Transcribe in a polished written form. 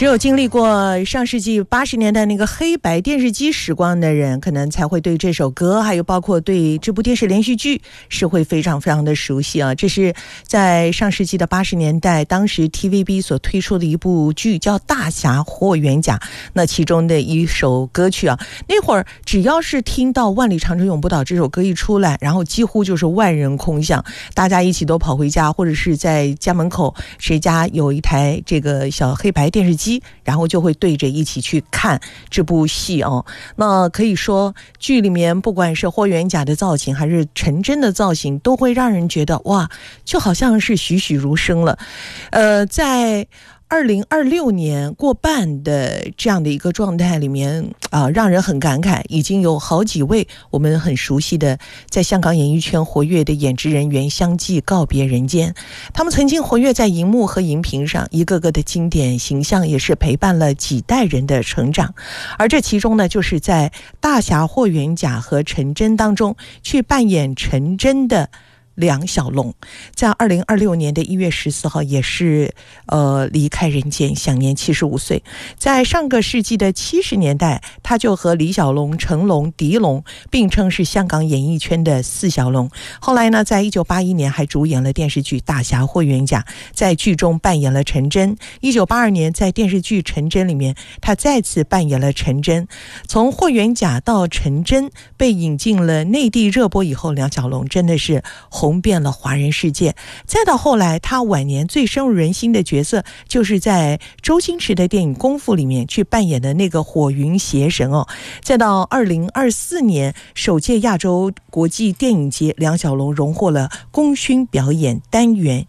只有经历过上世纪80年代那个黑白电视机时光的人，可能才会对这首歌，还有包括对这部电视连续剧是会非常非常的熟悉啊。这是在上世纪的80年代，当时 TVB 所推出的一部剧叫《大侠霍元甲》，那其中的一首歌曲啊，那会儿只要是听到《万里长征永不倒》这首歌一出来，然后几乎就是万人空巷，大家一起都跑回家，或者是在家门口谁家有一台这个小黑白电视机，然后就会对着一起去看这部戏哦。那可以说剧里面不管是霍元甲的造型还是陈真的造型，都会让人觉得哇，就好像是栩栩如生了。在2026年过半的这样的一个状态里面让人很感慨，已经有好几位我们很熟悉的在香港演艺圈活跃的演职人员相继告别人间。他们曾经活跃在荧幕和荧屏上，一个个的经典形象也是陪伴了几代人的成长。而这其中呢，就是在大侠霍元甲和陈真当中去扮演陈真的梁小龙，在2026年的1月14号也是离开人间，享年75岁。在上个世纪的70年代，他就和李小龙、成龙、狄龙并称是香港演艺圈的四小龙。后来呢，在1981年还主演了电视剧《大侠霍元甲》，在剧中扮演了陈真。1982年在电视剧《陈真》里面，他再次扮演了陈真。从霍元甲到陈真被引进了内地热播以后，梁小龙真的是红遍了华人世界。再到后来，他晚年最深入人心的角色，就是在周星驰的电影《功夫》里面去扮演的那个火云邪神哦。再到2024年首届亚洲国际电影节，梁小龙荣获了功勋表演单元